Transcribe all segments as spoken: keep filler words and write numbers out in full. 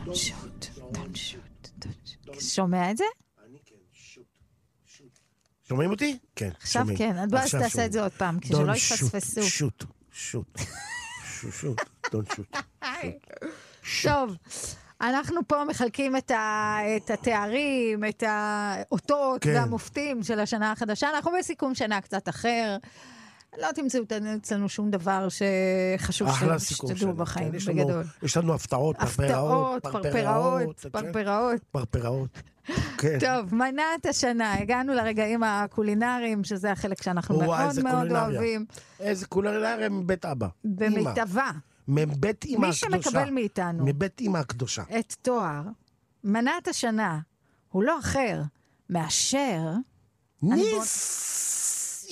Don't shoot, don't shoot, don't shoot. שומע את זה? אני כן, שוט, שוט. שומעים אותי? כן, עכשיו כן, אז תעשה את זה עוד פעם, כשלא יתפספסו. שוט, שוט, שוט, שוט, don't shoot. טוב, אנחנו פה מחלקים את, ה, את התארים, את האותות כן. והמופתים של השנה החדשה. אנחנו בסיכום שנה קצת אחר. לא תמצאו אצלנו שום דבר שחשוב שתדעו בחיים, כן, בגדול. יש לנו הפתעות, הפתעות, פרפראות, פרפראות. פרפראות. כן. טוב, מנת השנה. הגענו לרגעים הקולינריים, שזה החלק שאנחנו מאוד מאוד אוהבים. איזה קולינריה מבית אבא. במיטבה. מבית אמא הקדושה. מי שמקבל מאיתנו. מבית אמא הקדושה. את תואר. מנת השנה הוא לא אחר מאשר... ניס...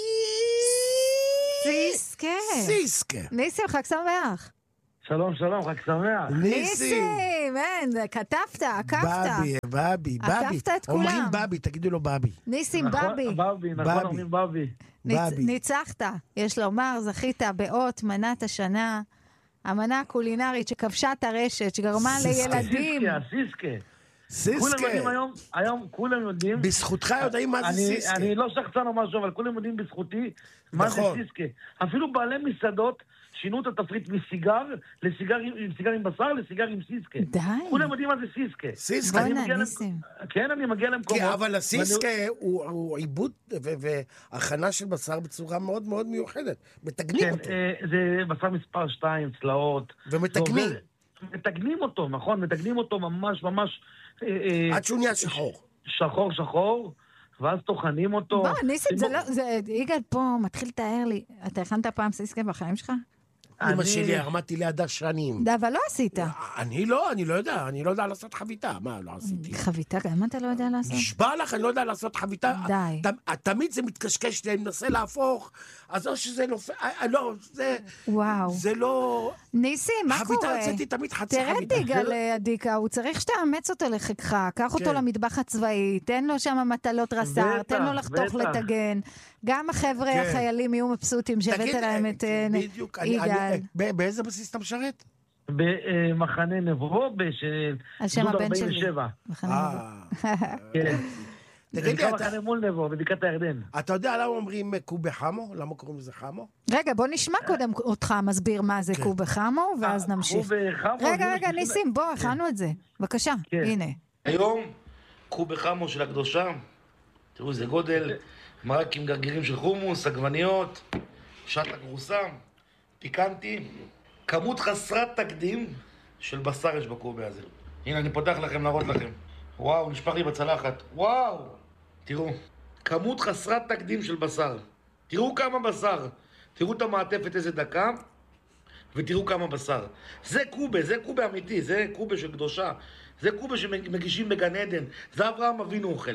סיסקה. סיסקה. ניסים, חג שמח. שלום, שלום, חג שמח. ניסים, אין, כתבת, עקפת. בבי, בבי, בבי. עקפת את כולם. אומרים בבי, תגידו לו בבי. ניסים, בבי. בבי, נכון, אומרים בבי. ניצחת, יש לומר, זכית באות מנת השנה, המנה הקולינרית שכבשה את הרשת, שגרמה לילדים. סיסקה, סיסקה. סיסקה. כולם יודעים היום, היום כולם יודעים. בזכותך יודעים מה זה סיסקה. אני לא שחצן או משהו, אבל כולם יודעים בזכותי מה זה סיסקה. אפילו בעלי מסעדות שינו את התפריט מסיגר, לסיגר עם בשר, לסיגר עם סיסקה. די. כולם יודעים מה זה סיסקה. סיסקה. בוא'נה, ניסים. כן, אני מגיע למקומות. אבל הסיסקה הוא עיבוד והכנה של בשר בצורה מאוד מאוד מיוחדת. מתגנים אותו. זה בשר מספר שתיים, צלעות. ומתגנים. מתגנים אותו, נכון? מתגנים אותו ממש ממש... עד שהוא נהיה שחור. שחור, שחור. ואז תוכנים אותו. בוא, ניסים, זה לא... יגאל פה מתחיל לתאר לי. אתה הכנת פעם סיסקה בחיים שלך? אמא שלי הרמתי לידה שנים. אבל לא עשית. אני לא, אני לא יודע. אני לא יודע לעשות חביתה. מה לא עשיתי? חביתה? גם אתה לא יודע לעשות? נשבע לך, אני לא יודע לעשות חביתה. די. תמיד זה מתקשקש לי, אני מנסה להפוך. אז או שזה נופל... לא, זה... וואו. זה לא... ניסים, מה קורה? חביתה יצאתי תמיד חצי חביתה. תראה יגאל עדיקה, הוא צריך שתאמץ אותו לחיקך. קח אותו למטבח הצבאי, תן לו שם מטלות רס"ר, תן לו לחתוך לטגן. גם החבר'ה החיילים יהיו מבסוטים שהבאת להם את יגאל. באיזה בסיס אתה משרת? במחנה נבו, גדוד ארבעים ושבע. כן. זה נקרא מחנה מול נבו, בבקעת הירדן. אתה יודע למה אומרים קובה חמו? למה קוראים לזה חמו? רגע, בוא נשמע קודם אותך מסביר מה זה קובה חמו, ואז נמשיך. רגע, רגע, ניסים, בוא, הכנו את זה. בבקשה, הנה. היום, קובה חמו של הקדושה. תראו, זה גודל, מרק עם גרגירים של חומוס, עגבניות, שטה גרוסה. פיקנטי, כמות חסרת תקדים של בשר יש בקובה הזה. הנה, אני פותח לכם, להראות לכם. וואו, נשפך לי בצלחת. וואו! תראו, כמות חסרת תקדים של בשר. תראו כמה בשר. תראו את המעטפת איזה דקה, ותראו כמה בשר. זה קובה, זה קובה אמיתי, זה קובה של קדושה. זה קובה שמגישים בגן עדן. זה אברהם אבינו אוכל.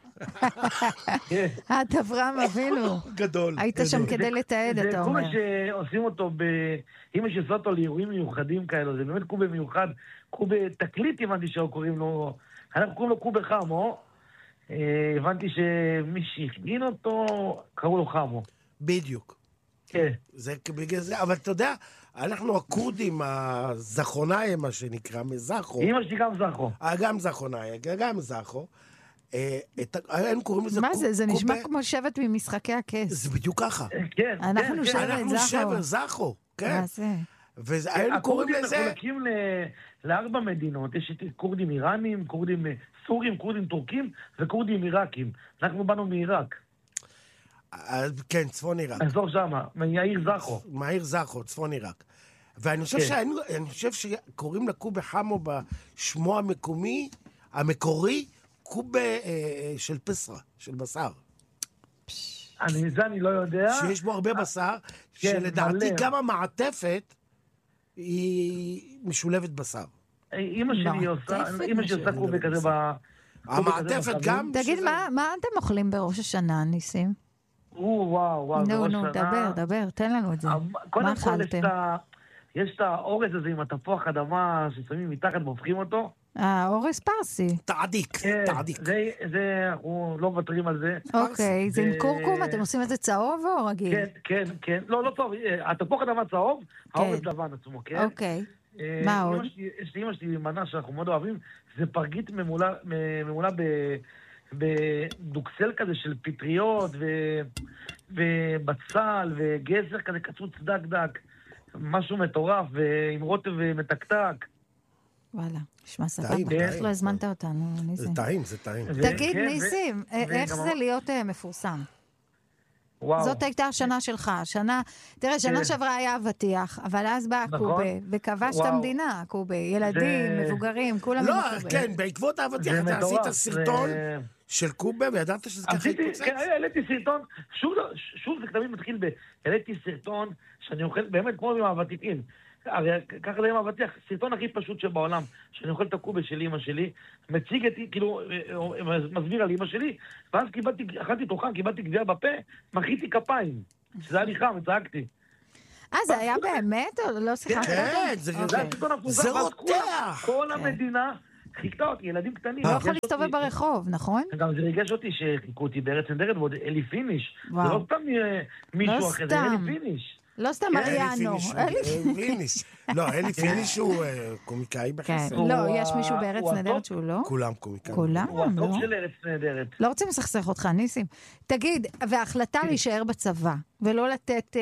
את אברהם אבינו. גדול. היית שם כדי לתעד, אתה אומר. זה קובה שעושים אותו, אם יש עושה אותו לאירועים מיוחדים כאלו, זה באמת קובה מיוחד, קובה תקליט, הבנתי שהוא קוראים לו, אנחנו קוראים לו קובה חמו, הבנתי שמי שהכין אותו, קראו לו חמו. בדיוק. כן. זה בגלל זה, אבל אתה יודע, אנחנו הקורדים, הזכרונאי, מה שנקרא, מזכרו. אמא שלי גם זכרו. גם זכרונאי, גם זכרו. הם קוראים לזה... מה זה? זה נשמע כמו שבט ממשחקי הכס. זה בדיוק ככה. כן. אנחנו שבט זכרו. אנחנו שבט זכרו, כן. מה זה? והם קוראים לזה... הקורדים מחולקים לארבע מדינות. יש קורדים איראנים, קורדים סורים, קורדים טורקים וקורדים עיראקים. אנחנו באנו מעיראק. כן, צפון עיראק. אזור שמה, מהעיר זכרו. מהעיר זכרו, צפון עיראק. ואני חושב שקוראים לקובה חמו בשמו המקומי, המקורי, קובה של פסרה, של בשר. אני, זה אני לא יודע. שיש בו הרבה בשר, שלדעתי גם המעטפת היא משולבת בשר. אמא שלי עושה, אמא שלי עושה קובה כזה ב... המעטפת גם... תגיד, מה אתם אוכלים בראש השנה, ניסים? וואו, וואו, נו, נו, דבר, דבר, תן לנו את זה. מה אכלתם? יש את האורז הזה עם התפוח אדמה ששמים מתחת והופכים אותו. אה, אורז פרסי. תעדיק, תעדיק. זה, אנחנו לא מוותרים על זה. אוקיי, זה עם קורקום, אתם עושים את זה צהוב או רגיל? כן, כן, כן. לא, לא צהוב, התפוח אדמה צהוב, האורז לבן עצמו, כן? אוקיי. מה עוד? יש לי אמא שלי מנה שאנחנו מאוד אוהבים, זה פרגית ממולה בדוקסל כזה של פטריות ובצל וגזר כזה קצוץ דק דק, משהו מטורף, ועם רוטב ומתקתק. וואלה, נשמע סבבה. איך לא הזמנת אותנו, ניסים? זה טעים, זה טעים. תגיד, ניסים, איך זה להיות מפורסם? וואו. זאת הייתה השנה שלך, שנה, תראה, שנה שעברה היה אבטיח, אבל אז בא קובה, וכבש את המדינה, קובה, ילדים, מבוגרים, כולם לא, קובה. כן, בעקבות האבטיח, אתה עשית סרטון של קובה, וידעת שזה ככה התפוצץ? כן, העליתי סרטון, שוב זה תמיד מתחיל ב... העליתי סרטון שאני אוכל, באמת כמו עם האבטיחים. הרי ככה זה עם האבטיח, סרטון הכי פשוט שבעולם, שאני אוכל את הקובה של אמא שלי, מציג את, כאילו, מסביר על אמא שלי, ואז קיבלתי, אכלתי תוכן, קיבלתי גבייה בפה, מחיתי כפיים, שזה היה לי חם, וצעקתי. אה, זה היה באמת? או לא שיחקת? כן, זה רותח! כל המדינה חיכתה אותי, ילדים קטנים. לא יכול להסתובב ברחוב, נכון? גם זה ריגש אותי שחיכו אותי בארץ נהדרת, ועוד אלי פיניש. זה לא סתם מישהו אחר, זה אלי פיניש. לא סתם אריאנו. אלי פיניש. לא, אלי פיניש הוא קומיקאי בחסד. לא, יש מישהו בארץ נהדרת שהוא לא? כולם קומיקאים. כולם? הוא הטוב של ארץ נהדרת. לא רוצים לסכסך אותך, ניסים. תגיד, וההחלטה להישאר בצבא, ולא לתת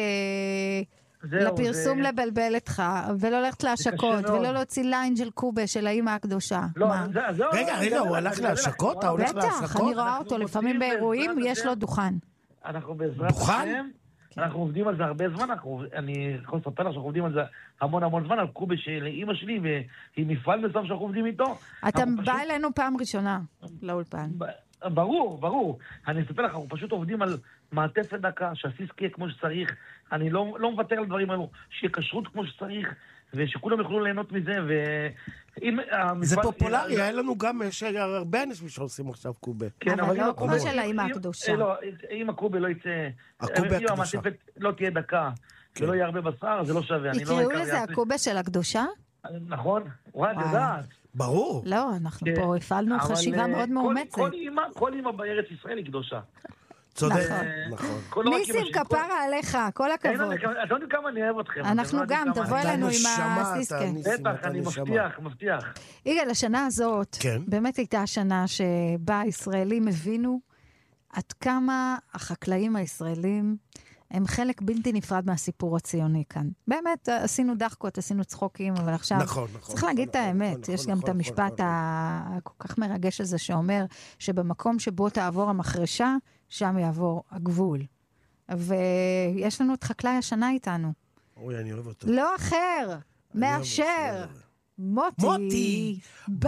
לפרסום לבלבל אותך, ולא ללכת להשקות, ולא להוציא ליין של קובה של האמא הקדושה. רגע, רגע, הוא הלך להשקות? אתה הולך להשקות? בטח, אני רואה אותו לפעמים באירועים, יש לו דוכן. אנחנו בעזרת השם, אנחנו עובדים על זה הרבה זמן, אני יכול לספר לך שאנחנו עובדים על זה המון המון זמן, על קובה של אמא שלי, והיא מפעל מסוים שאנחנו עובדים איתו. אתה בא אלינו פעם ראשונה לאולפן. ברור, ברור. אני אספר לך, אנחנו פשוט עובדים על מעטפת דקה, שהסיס יהיה כמו שצריך, אני לא, לא מוותר על דברים האלו, שיהיה כשרות כמו שצריך, ושכולם יוכלו ליהנות מזה, ואם המפעל... זה פופולרי, היה לנו גם, יש הרבה אנשים שעושים עכשיו קובה. כן, אבל לא כמו של האמא הקדושה. לא, אם הקובה לא יצא... הקובה הקדושה. אם המעטפת לא תהיה דקה, ולא יהיה הרבה בשר, זה לא שווה. יקראו לזה הקובה של הקדושה? נכון, וואי, את יודעת. ברור. לא, אנחנו פה הפעלנו חשיבה מאוד מאומצת. כל אמא בארץ ישראל היא קדושה. צודק, נכון. ניסים, כפרה עליך, כל הכבוד. אתם יודעים כמה אני אוהב אתכם. אנחנו גם, תבוא אלינו עם הסיסקה. בטח, אני מבטיח, מבטיח. יגאל, השנה הזאת, באמת הייתה השנה שבה הישראלים הבינו עד כמה החקלאים הישראלים הם חלק בלתי נפרד מהסיפור הציוני כאן. באמת, עשינו דחקות, עשינו צחוקים, אבל עכשיו... נכון, נכון. צריך להגיד את האמת. יש גם את המשפט הכל כך מרגש הזה שאומר שבמקום שבו תעבור המחרשה, שם יעבור הגבול. ויש לנו את חקלאי השנה איתנו. אוי, אני אוהב אותו. לא אחר, מאשר מוטי, מוטי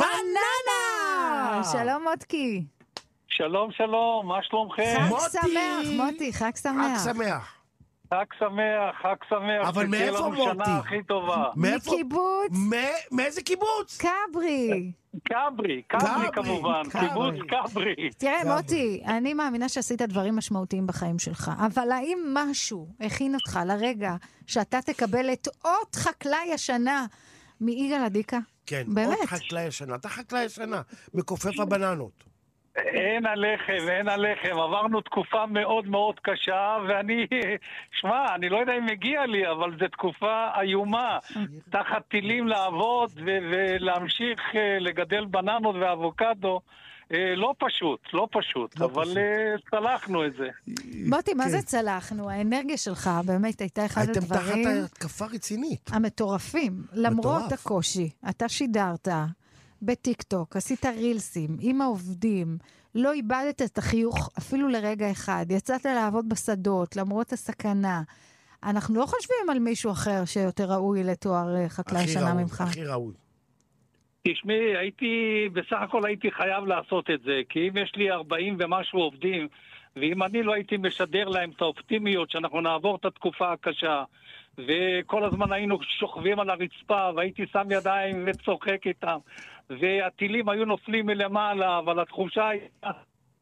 בננה! שלום מוטקי. שלום, שלום, מה שלומכם? חג שמח, מוטי, חג שמח. חג שמח. חג שמח, חג שמח. אבל מאיפה מוטי? שנה הכי טובה. מקיבוץ? מאיזה קיבוץ? כברי. כברי, כברי כמובן, קיבוץ כברי. תראה, מוטי, אני מאמינה שעשית דברים משמעותיים בחיים שלך, אבל האם משהו הכין אותך לרגע שאתה תקבל את אות חקלאי השנה מיגאל עדיקה? כן, אות חקלאי השנה. אתה חקלאי השנה, מכופף הבננות. אין עליכם, אין עליכם. עברנו תקופה מאוד מאוד קשה, ואני, שמע, אני לא יודע אם מגיע לי, אבל זו תקופה איומה. תחת טילים לעבוד ולהמשיך לגדל בננות ואבוקדו. לא פשוט, לא פשוט, אבל צלחנו את זה. מוטי, מה זה צלחנו? האנרגיה שלך באמת הייתה אחד הדברים... הייתם תחת התקפה רצינית. המטורפים. למרות הקושי, אתה שידרת... בטיק-טוק, עשית רילסים, עם העובדים, לא איבדת את החיוך אפילו לרגע אחד, יצאת לעבוד בשדות, למרות הסכנה. אנחנו לא חושבים על מישהו אחר שיותר ראוי לתואר חקלאי שנה ממך. הכי ראוי. תשמעי, הייתי, בסך הכל הייתי חייב לעשות את זה, כי אם יש לי ארבעים ומשהו עובדים, ואם אני לא הייתי משדר להם את האופטימיות שאנחנו נעבור את התקופה הקשה, וכל הזמן היינו שוכבים על הרצפה, והייתי שם ידיים וצוחק איתם, והטילים היו נופלים מלמעלה, אבל התחושה הייתה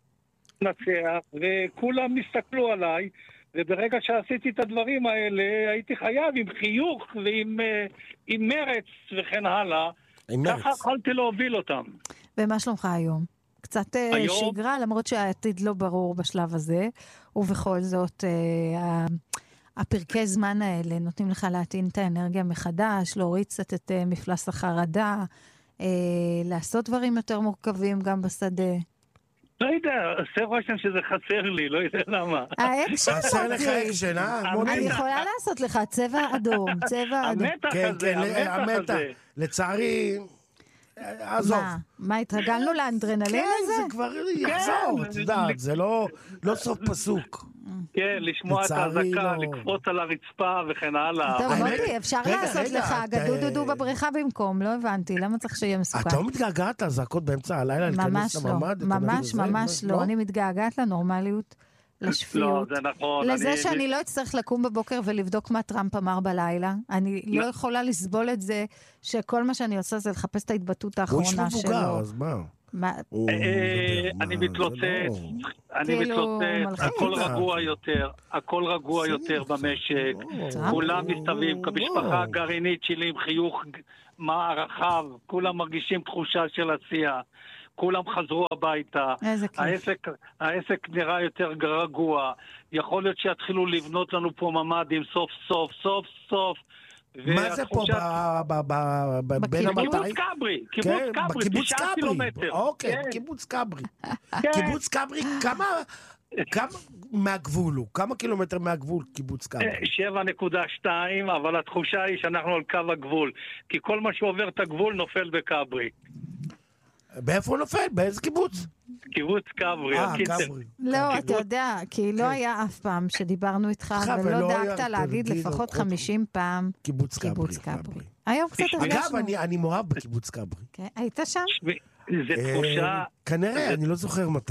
נצח, וכולם הסתכלו עליי, וברגע שעשיתי את הדברים האלה, הייתי חייב עם חיוך ועם עם מרץ וכן הלאה, ככה יכולתי להוביל אותם. ומה שלומך היום? קצת היום... שגרה, למרות שהעתיד לא ברור בשלב הזה, ובכל זאת... הפרקי זמן האלה נותנים לך להטעין את האנרגיה מחדש, להוריד קצת את uh, מפלס החרדה, uh, לעשות דברים יותר מורכבים גם בשדה. לא יודע, עושה רושם שזה חסר לי, לא יודע למה. האקשן חסר לך מותי. אקשן, אה? אני יכולה לעשות לך צבע אדום, צבע אדום. המתח כן, הזה, כן, המתח המתח. הזה. לצערי, עזוב. מה? מה, התרגלנו לאנדרנלין כן, הזה? זה כבר יחזור, את יודעת, זה לא סוף פסוק. כן, לשמוע את האזעקה, לקפוץ על הרצפה וכן הלאה. טוב, האמת- מוטי, אפשר רגע, לעשות רגע, לך את, גדודודו אה, בבריכה במקום, לא הבנתי, למה צריך שיהיה מסוכן? את לא מתגעגעת לאזעקות באמצע הלילה, ממש להיכנס לא, לממ"ד? ממש ממש לא, אני מתגעגעת לנורמליות, לא, לשפיות, זה נכון. לזה אני- שאני לא אצטרך לקום בבוקר ולבדוק מה טראמפ אמר בלילה. אני לא יכולה לסבול את זה שכל מה שאני עושה זה לחפש את ההתבטאות הוא איש האחרונה מבוגר, שלו. אז מה? מה- הוא אה, מדבר, אני מה, זה מתלוצץ, לא- אני כאילו, מתלוצץ, מלחיץ. הכל אה, רגוע יותר, הכל רגוע בסדר, יותר במשק, לא, כולם לא, מסתובבים לא. כמשפחה הגרעינית שלי עם חיוך מה רחב, כולם מרגישים תחושה של עשייה, כולם חזרו הביתה, איזה כיף. העסק, העסק נראה יותר רגוע, יכול להיות שיתחילו לבנות לנו פה ממ"דים סוף סוף, סוף סוף, מה זה פה והתחושה- ב- ב- ב- ב- בין בקיבוץ קיבוץ המאתיים? כברי, קיבוץ כן, כברי, בקיבוץ תשעה כברי. קילומטר. אוקיי, כן, קיבוץ כברי. כן. קיבוץ כברי, כמה כמה מהגבול הוא? כמה קילומטר מהגבול קיבוץ כברי? שבע נקודה שתיים, אבל התחושה היא שאנחנו על קו הגבול. כי כל מה שעובר את הגבול נופל בכברי. באיפה הוא נופל? באיזה קיבוץ? קיבוץ כברי, אה, הקיצר. כברי. לא, כן. אתה יודע, כי לא היה אף פעם שדיברנו איתך, איתך, ולא ולא דאגת היה להגיד תרגיל, לפחות עוד- חמישים פעם קיבוץ כברי. קיבוץ כברי. היום קצת אגב, הרגשנו. אני- אני מאוהב בקיבוץ כברי. כן, היית שם? שמי, זה אה, תחושה, כנראה, אני לא זוכר מתי.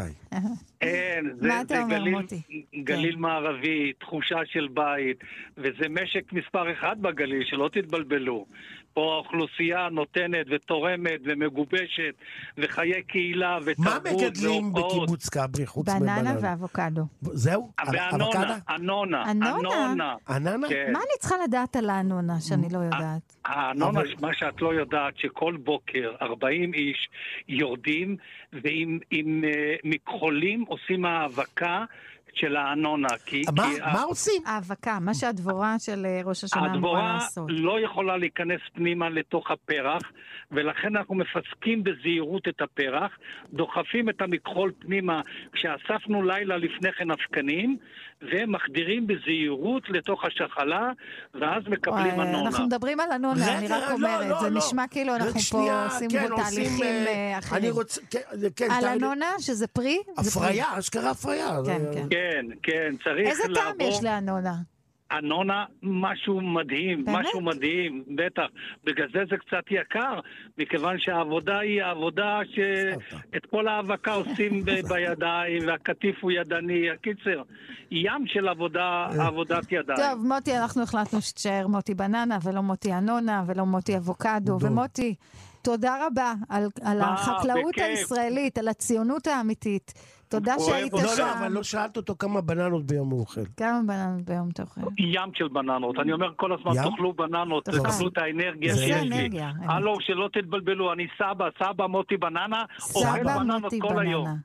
אין, זה, מה אתה זה אומר, גליל, מוטי? גליל כן. מערבי, תחושה של בית, וזה משק מספר אחד בגליל, שלא תתבלבלו. פה האוכלוסייה נותנת ותורמת ומגובשת, וחיי קהילה מה ותרבות מגדלים והופעות. בקיבוץ כברי חוץ בננה מבננה? ואבוקדו. זהו? ואנונה, אבוקדה? אנונה, אנונה? אנונה. אננה? כן. מה אני צריכה לדעת על האנונה שאני לא יודעת? האנונה, אבל- מה שאת לא יודעת, שכל בוקר ארבעים איש יורדים ועם עם, אה, מכחולים עושים האבקה של האנונה. כי, מה כי מה עושים? האבקה, מה שהדבורה של אה, ראש השנה אמורה הדבורה לעשות. לא יכולה להיכנס פנימה לתוך הפרח, ולכן אנחנו מפסקים בזהירות את הפרח, דוחפים את המכחול פנימה כשאספנו לילה לפני כן אבקנים, ומחדירים בזהירות לתוך השחלה, ואז מקבלים וואי, אנונה. אנחנו מדברים על אנונה, אני רק לא, אומרת, לא, זה לא. נשמע כאילו רק אנחנו פה שנייה, עושים כן, פה עושים, תהליכים אה, אה, אני אחרים. רוצה, כן, כן, על תהליך- אנונה, שזה פרי? זה פרי. הפריה, אשכרה הפריה. כן, זה- כן. כן, כן, צריך איזה טעם לעבור... יש לאנונה? אנונה, משהו מדהים, באמת? משהו מדהים, בטח. בגלל זה זה קצת יקר, מכיוון שהעבודה היא העבודה שאת כל האבקה עושים ב- בידיים, והקטיף הוא ידני, הקיצר, ים של עבודה, עבודת ידיים. טוב, מוטי, אנחנו החלטנו שתשאר מוטי בננה, ולא מוטי אנונה, ולא מוטי אבוקדו. דוב. ומוטי, תודה רבה על, על מה, החקלאות בכיף. הישראלית, על הציונות האמיתית. תודה אוהב שהיית אותך. לא, לא, אבל שם. לא שאלת אותו כמה בננות ביום הוא אוכל. כמה בננות ביום אתה אוכל? ים של בננות. אני אומר כל הזמן, ים? תאכלו בננות, תאכל. תקבלו את האנרגיה זה שיש לי. אנרגיה, אמת. הלו, שלא תתבלבלו, אני סבא, סבא מוטי בננה, אוכל סבא בננות מוטי כל היום. בננה.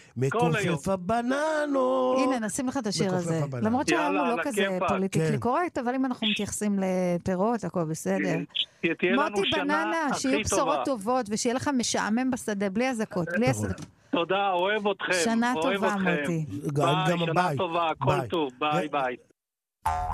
מכופף הבננות. הנה, נשים לך את השיר מכופף הזה. הבננה. למרות שהיום יאללה, הוא על לא כזה הכיפאק. פוליטיקלי כן. קורקט, אבל אם אנחנו מתייחסים לפירות, הכל בסדר. תהיה לנו מוטי שנה בננה, שיהיו הכי בשורות טובה. טובות, ושיהיה לך משעמם בשדה, בלי אזעקות, בלי אזעקות. תודה, אוהב אתכם. שנה אוהב טובה, אתכם. מוטי. גם- ביי, גם שנה ביי. טובה, ביי. הכל טוב, ביי ביי.